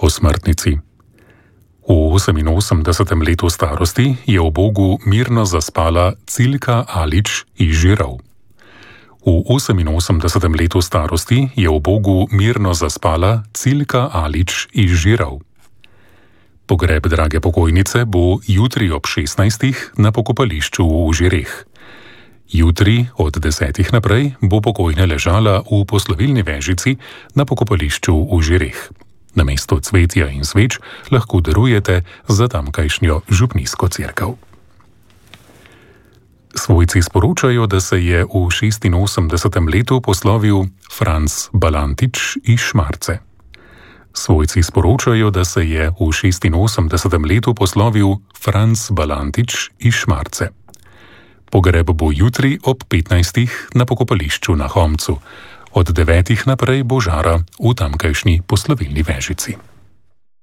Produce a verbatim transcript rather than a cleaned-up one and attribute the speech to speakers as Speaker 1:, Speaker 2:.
Speaker 1: Osmrtnici. V oseminosemdesetem letu starosti je v Bogu mirno zaspala Cilka Alič iz Žirov. V oseminosemdesetem letu starosti je v Bogu mirno zaspala Cilka Alič iz Žirov. Pogreb drage pokojnice bo jutri ob šestnajstih na pokopališču v Žireh. Jutri od desetih naprej bo pokojna ležala v poslovilni vežici na pokopališču v Žireh. Namesto cvetja in sveč lahko darujete za tamkajšnjo župnijsko cerkev. Svojci sporočajo, da se je v šestinosemdesetem letu poslovil Franc Balantič iz Šmarce. Svojci sporočajo, da se je v šestinosemdesetem letu poslovil Franc Balantič iz Šmarce. Pogreb bo jutri ob petnajstih na pokopališču na Homcu. Od devetih naprej bo žara v tamkajšnji poslovilni vežici.